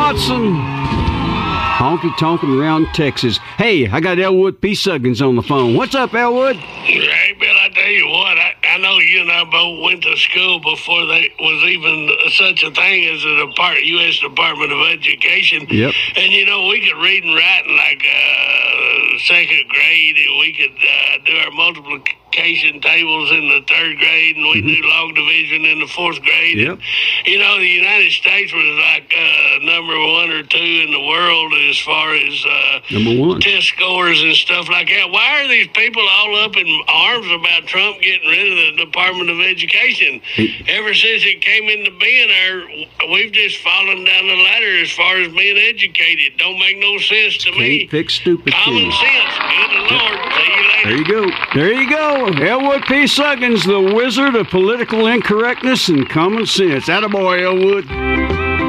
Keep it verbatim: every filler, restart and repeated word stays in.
Watson. Honky tonkin' around Texas. Hey, I got Elwood P. Suggins on the phone. What's up, Elwood? Hey, Bill, I tell you what, I, I know you and I both went to school before there was even such a thing as the Depart- U S Department of Education. Yep. And, you know, we could read and write in like uh, second grade, and we could uh, do our multiplication tables in the third grade, and we mm-hmm. do long division in the fourth grade. Yep. And, you know, the United States was like uh, number one or two in the world as far as uh, number one test scores and stuff like that. Why are these people all up in arms about Trump getting rid of the Department of Education? Hey. Ever since it came into being, our, we've just fallen down the ladder as far as being educated. Don't make no sense to Can't me. fix stupid Common kids. sense. Good Lord. See you later. There you go. There you go. Elwood P. Suggins, the wizard of political incorrectness and common sense. Attaboy, Elwood.